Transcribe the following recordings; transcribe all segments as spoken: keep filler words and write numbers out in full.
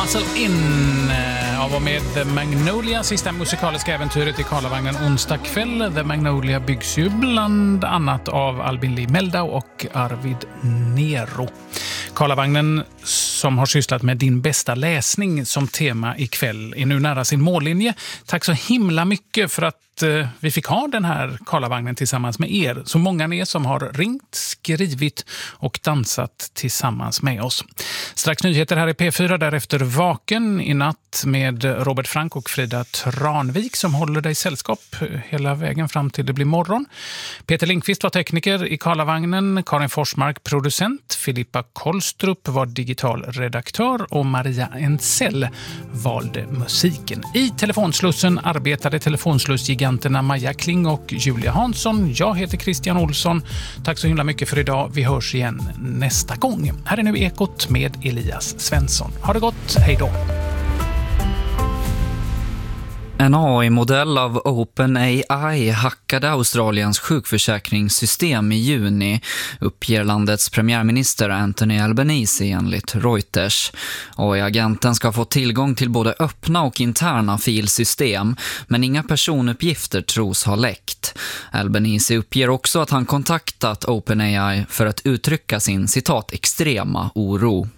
Muscle In av och med The Magnolia, sista musikaliska äventyret i Karlavagnen onsdag kväll. The Magnolia byggs ju bland annat av Albin Lee Meldau och Arvid Nero. Karlavagnen, som har sysslat med din bästa läsning som tema ikväll, är nu nära sin mållinje. Tack så himla mycket för att eh, vi fick ha den här Karlavagnen tillsammans med er. Så många ni som har ringt, skrivit och dansat tillsammans med oss. Strax nyheter här i P fyra, därefter Vaken i natt med Robert Frank och Frida Tranvik som håller dig sällskap hela vägen fram till det blir morgon. Peter Lindqvist var tekniker i Karlavagnen, Karin Forsmark producent, Filippa Kolstrup var digital redaktör och Maria Ensell valde musiken. I telefonslussen arbetade telefonslussgiganterna Maja Kling och Julia Hansson. Jag heter Christian Olsson. Tack så himla mycket för idag. Vi hörs igen nästa gång. Här är nu Ekot med Elias Svensson. Ha det gott. Hej då. En A I-modell av OpenAI hackade Australiens sjukförsäkringssystem i juni, uppger landets premiärminister Anthony Albanese enligt Reuters. A I-agenten ska få tillgång till både öppna och interna filsystem, men inga personuppgifter tros ha läckt. Albanese uppger också att han kontaktat OpenAI för att uttrycka sin citat extrema oro.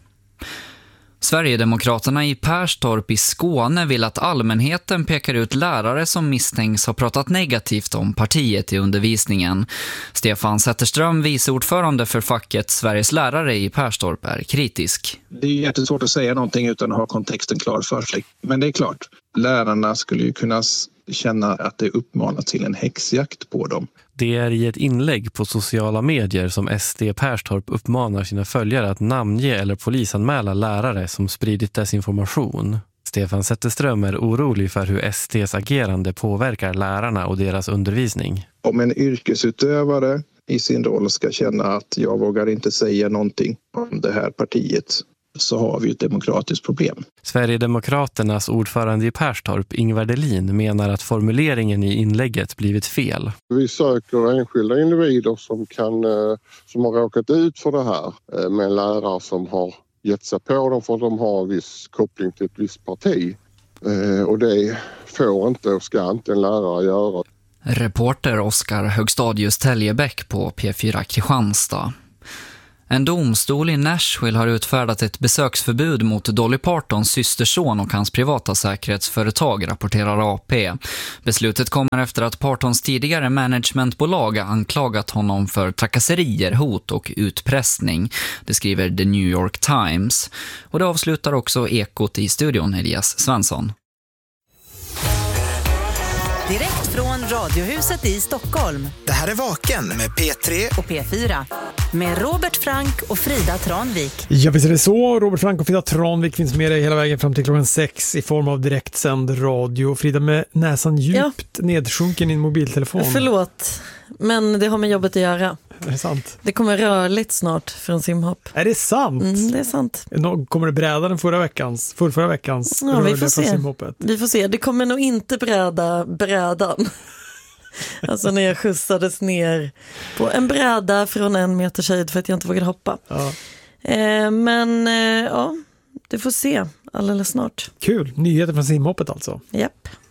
Sverigedemokraterna i Perstorp i Skåne vill att allmänheten pekar ut lärare som misstänks ha pratat negativt om partiet i undervisningen. Stefan Zetterström, viceordförande för facket Sveriges lärare i Perstorp, är kritisk. Det är jättesvårt att säga någonting utan att ha kontexten klar för sig. Men det är klart, lärarna skulle ju kunna känna att det uppmanar till en häxjakt på dem. Det är i ett inlägg på sociala medier som S D Perstorp uppmanar sina följare att namnge eller polisanmäla lärare som spridit desinformation. Stefan Zetterström är orolig för hur S D:s agerande påverkar lärarna och deras undervisning. Om en yrkesutövare i sin roll ska känna att jag vågar inte säga någonting om det här partiet, så har vi ett demokratiskt problem. Sverigedemokraternas ordförande i Perstorp, Ingvar Delin, menar att formuleringen i inlägget blivit fel. Vi söker enskilda individer som, kan, som har råkat ut för det här med lärare som har gett sig på dem för att de har viss koppling till ett visst parti. Och det får inte och ska inte en lärare göra. Reporter Oskar Högstadius Täljebäck på P fyra Kristianstad. En domstol i Nashville har utfärdat ett besöksförbud mot Dolly Partons systerson och hans privata säkerhetsföretag, rapporterar A P. Beslutet kommer efter att Partons tidigare managementbolag anklagat honom för trakasserier, hot och utpressning. Det skriver The New York Times. Och det avslutar också Ekot i studion, Elias Svensson. Direkt från Radiohuset i Stockholm. Det här är Vaken med P tre och P fyra. Med Robert Frank och Frida Tranvik. Ja, visst är det så. Robert Frank och Frida Tranvik finns med dig hela vägen fram till klockan sex i form av direktsänd radio. Frida med näsan djupt ja. nedsjunken i en mobiltelefon. Förlåt, men det har med jobbet att göra. Är det sant? Det kommer rörligt snart från simhopp. Är det sant? Mm, det är sant. Kommer det bräda den förra veckans, förra, förra veckans ja, vi får se. från simhoppet? Vi får se. Det kommer nog inte bräda brädan. Alltså när jag skjutsades ner på en bräda från en meters höjd för att jag inte vågade hoppa. Ja. Eh, men eh, ja, det får se alldeles snart. Kul, nyheter från simhoppet alltså. Japp.